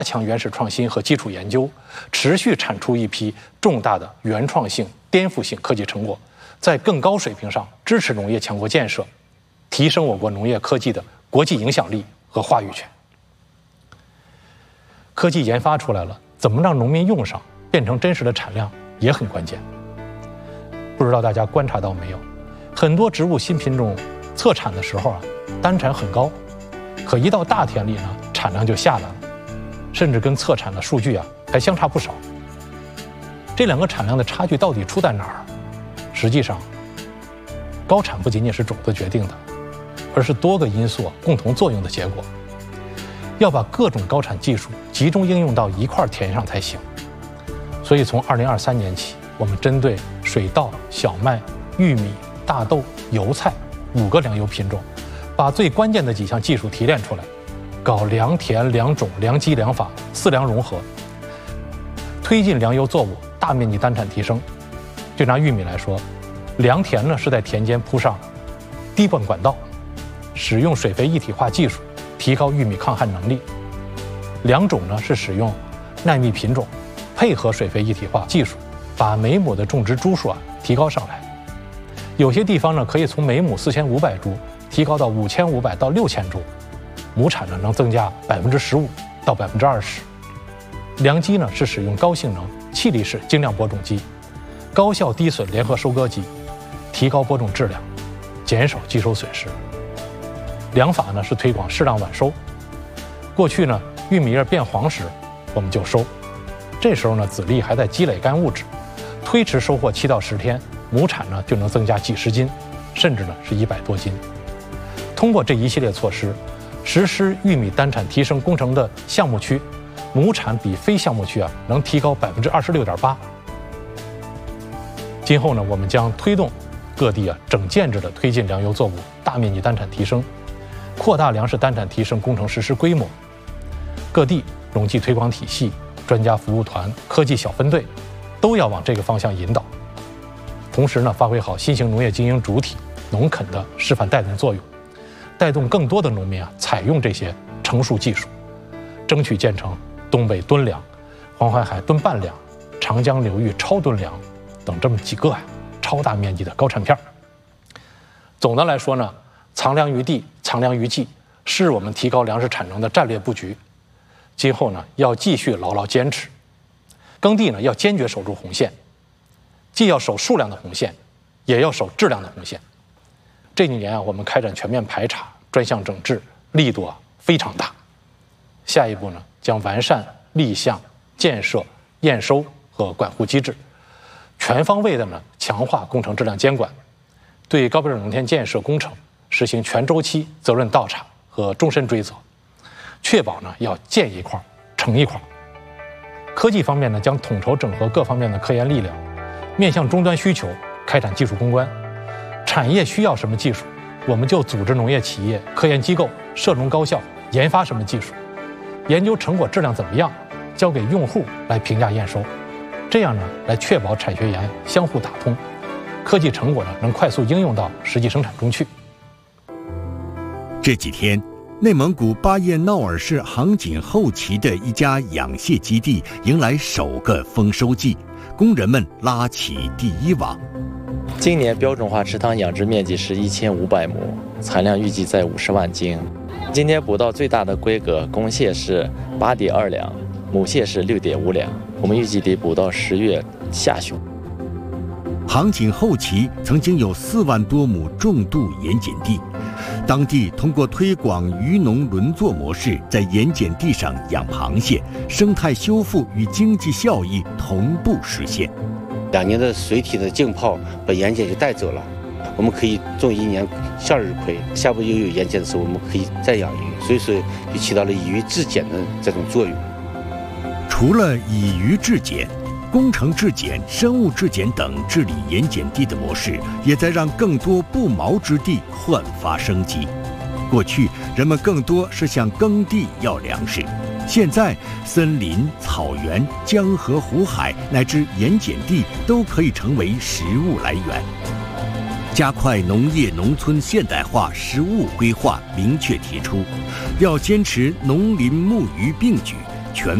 强原始创新和基础研究，持续产出一批重大的原创性、颠覆性科技成果，在更高水平上支持农业强国建设，提升我国农业科技的国际影响力和话语权。科技研发出来了，怎么让农民用上，变成真实的产量也很关键。不知道大家观察到没有，很多植物新品种测产的时候单产很高，可一到大田里呢，产量就下来了，甚至跟测产的数据还相差不少。这两个产量的差距到底出在哪儿？实际上，高产不仅仅是种子决定的，而是多个因素共同作用的结果。要把各种高产技术集中应用到一块田上才行。所以从2023年起，我们针对水稻、小麦、玉米、大豆、油菜5个粮油品种，把最关键的几项技术提炼出来，搞良田、良种、良机、良法4粮融合，推进粮油作物大面积单产提升。就拿玉米来说，良田呢是在田间铺上滴灌管道，使用水肥一体化技术提高玉米抗旱能力；良种呢是使用耐密品种，配合水肥一体化技术，把每亩的种植株数提高上来。有些地方呢可以从每亩4500株提高到5500到6000株，亩产呢能增加15%到20%。良机呢是使用高性能气力式精量播种机，高效低损联合收割机，提高播种质量，减少机收损失。良法呢是推广适当晚收。过去呢玉米叶变黄时我们就收，这时候呢籽粒还在积累干物质，推迟收获7到10天，亩产呢就能增加几十斤，甚至呢是100多斤。通过这一系列措施，实施玉米单产提升工程的项目区，亩产比非项目区能提高26.8%。今后呢，我们将推动各地整建制的推进粮油作物大面积单产提升，扩大粮食单产提升工程实施规模。各地农技推广体系、专家服务团、科技小分队都要往这个方向引导。同时呢，发挥好新型农业经营主体农垦的示范带动作用，带动更多的农民采用这些成熟技术，争取建成东北吨粮、黄淮海吨半粮、长江流域超吨粮等这么几个超大面积的高产片。总的来说呢，藏粮于地，藏粮于技，是我们提高粮食产能的战略布局。今后呢，要继续牢牢坚持。耕地呢，要坚决守住红线，既要守数量的红线，也要守质量的红线。这几年我们开展全面排查、专项整治，力度非常大。下一步呢，将完善立项、建设、验收和管护机制，全方位的呢强化工程质量监管，对高标准农田建设工程实行全周期责任倒查和终身追责，确保呢要建一块成一块。科技方面呢，将统筹整合各方面的科研力量，面向终端需求开展技术攻关。产业需要什么技术，我们就组织农业企业、科研机构、涉农高校研发什么技术，研究成果质量怎么样，交给用户来评价验收。这样呢，来确保产学研相互打通，科技成果呢能快速应用到实际生产中去。 这几天，内蒙古巴彦淖尔市杭锦后旗的一家养蟹基地迎来首个丰收季，工人们拉起第一网。 今年标准化池塘养殖面积是1500亩，产量预计在50万斤。今天捕到最大的规格，公蟹是8.2两，母蟹是6.5两。我们预计得捕到10月下旬。 杭锦后旗曾经有4万多亩重度盐碱地，当地通过推广渔农轮作模式，在盐碱地上养螃蟹，生态修复与经济效益同步实现。 2年的水体的浸泡把盐碱就带走了，我们可以种1年向日葵，下步又有盐碱的时候，我们可以再养鱼，所以说就起到了以渔制碱的这种作用。 除了以渔制碱，工程制碱、生物制碱等治理盐碱地的模式，也在让更多不毛之地焕发生机。过去人们更多是向耕地要粮食，现在森林、草原、江河湖海乃至盐碱地都可以成为食物来源。加快农业农村现代化食物规划明确提出，要坚持农林牧渔并举， 全